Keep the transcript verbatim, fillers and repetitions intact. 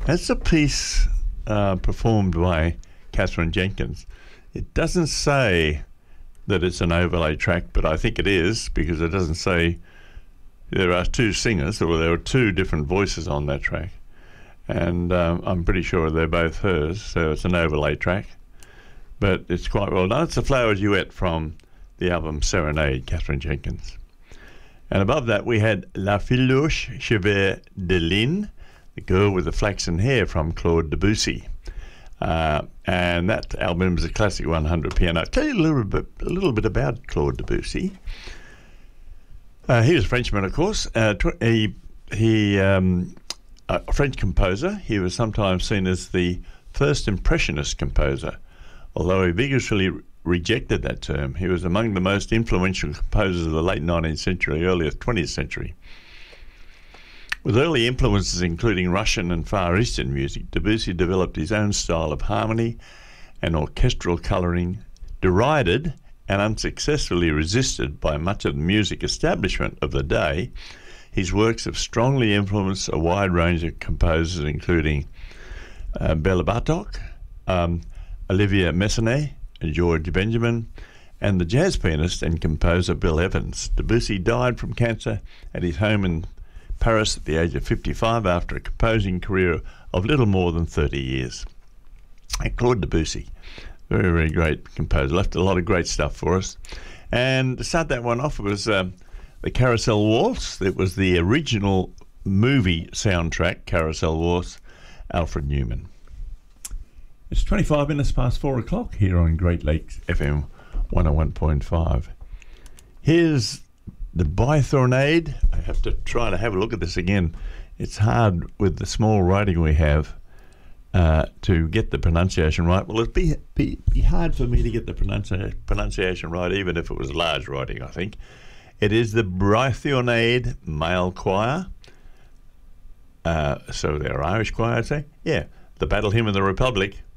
That's a piece uh, performed by Catherine Jenkins. It doesn't say that it's an overlay track, but I think it is, because it doesn't say there are two singers, or there are two different voices on that track. And um, I'm pretty sure they're both hers, so it's an overlay track. But it's quite well done. It's a flower duet from the album Serenade, Catherine Jenkins. And above that we had La Filouche Cheveux de Lynn, The Girl with the Flaxen Hair, from Claude Debussy. Uh, and that album is a classic one hundred piano. I'll tell you a little bit, a little bit about Claude Debussy. Uh, he was a Frenchman, of course. Uh, tw- he, he um, a French composer. He was sometimes seen as the first impressionist composer, although he vigorously re- rejected that term. He was among the most influential composers of the late nineteenth century, early twentieth century. With early influences including Russian and Far Eastern music, Debussy developed his own style of harmony and orchestral colouring, derided and unsuccessfully resisted by much of the music establishment of the day. His works have strongly influenced a wide range of composers, including uh, Bela Bartok, um, Olivier Messiaen, George Benjamin, and the jazz pianist and composer Bill Evans. Debussy died from cancer at his home in Paris at the age of fifty-five after a composing career of little more than thirty years. And Claude Debussy, very, very great composer, left a lot of great stuff for us. And to start that one off, it was um, the Carousel Waltz. It was the original movie soundtrack, Carousel Waltz, Alfred Newman. It's twenty-five minutes past four o'clock here on Great Lakes F M one oh one point five. Here's the Bythornade. I have to try to have a look at this again. It's hard with the small writing we have uh, to get the pronunciation right. Well, it'd be, be, be hard for me to get the pronunci- pronunciation right, even if it was large writing, I think. It is the Bythornade Male Choir. Uh, so they're Irish choir, I'd say. Yeah, the Battle Hymn of the Republic.